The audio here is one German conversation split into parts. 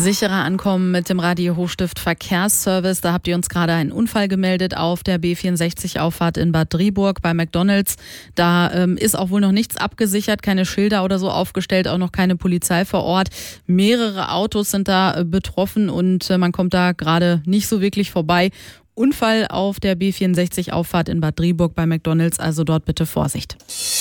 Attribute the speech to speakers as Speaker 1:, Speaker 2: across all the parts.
Speaker 1: Sicherer ankommen mit dem Radio Hochstift Verkehrsservice. Da habt ihr uns gerade einen Unfall gemeldet auf der B64-Auffahrt in Bad Driburg bei McDonald's. Da ist auch wohl noch nichts abgesichert, keine Schilder oder so aufgestellt, auch noch keine Polizei vor Ort. Mehrere Autos sind da betroffen und man kommt da gerade nicht so wirklich vorbei. Unfall auf der B64-Auffahrt in Bad Driburg bei McDonald's, also dort bitte Vorsicht.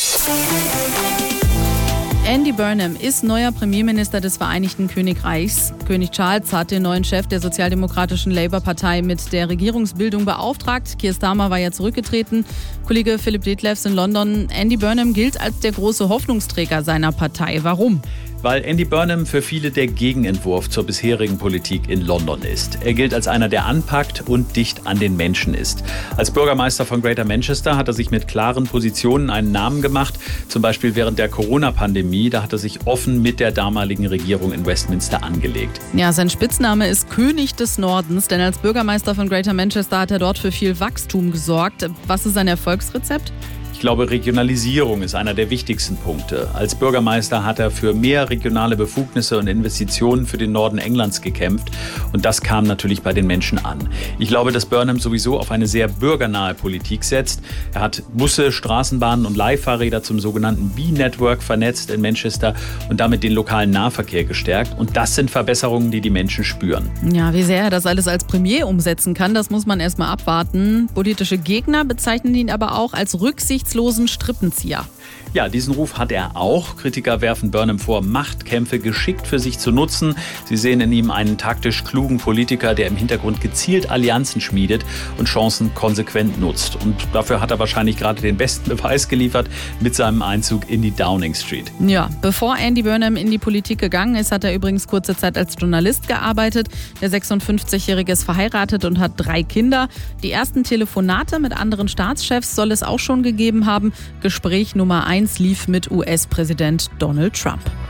Speaker 1: Andy Burnham ist neuer Premierminister des Vereinigten Königreichs. König Charles hat den neuen Chef der sozialdemokratischen Labour-Partei mit der Regierungsbildung beauftragt. Keir Starmer war ja zurückgetreten. Kollege Philipp Detlefs in London. Andy Burnham gilt als der große Hoffnungsträger seiner Partei. Warum?
Speaker 2: Weil Andy Burnham für viele der Gegenentwurf zur bisherigen Politik in London ist. Er gilt als einer, der anpackt und dicht an den Menschen ist. Als Bürgermeister von Greater Manchester hat er sich mit klaren Positionen einen Namen gemacht. Zum Beispiel während der Corona-Pandemie, da hat er sich offen mit der damaligen Regierung in Westminster angelegt.
Speaker 1: Ja, sein Spitzname ist König des Nordens, denn als Bürgermeister von Greater Manchester hat er dort für viel Wachstum gesorgt. Was ist sein Erfolgsrezept?
Speaker 2: Ich glaube, Regionalisierung ist einer der wichtigsten Punkte. Als Bürgermeister hat er für mehr regionale Befugnisse und Investitionen für den Norden Englands gekämpft. Und das kam natürlich bei den Menschen an. Ich glaube, dass Burnham sowieso auf eine sehr bürgernahe Politik setzt. Er hat Busse, Straßenbahnen und Leihfahrräder zum sogenannten B-Network vernetzt in Manchester und damit den lokalen Nahverkehr gestärkt. Und das sind Verbesserungen, die die Menschen spüren.
Speaker 1: Ja, wie sehr er das alles als Premier umsetzen kann, das muss man erstmal abwarten. Politische Gegner bezeichnen ihn aber auch als rücksichtslosen Strippenzieher.
Speaker 2: Ja, diesen Ruf hat er auch. Kritiker werfen Burnham vor, Machtkämpfe geschickt für sich zu nutzen. Sie sehen in ihm einen taktisch klugen Politiker, der im Hintergrund gezielt Allianzen schmiedet und Chancen konsequent nutzt. Und dafür hat er wahrscheinlich gerade den besten Beweis geliefert mit seinem Einzug in die Downing Street.
Speaker 1: Ja, bevor Andy Burnham in die Politik gegangen ist, hat er übrigens kurze Zeit als Journalist gearbeitet. Der 56-Jährige ist verheiratet und hat 3 Kinder. Die ersten Telefonate mit anderen Staatschefs soll es auch schon gegeben haben. Gespräch Nummer 1 lief mit US-Präsident Donald Trump.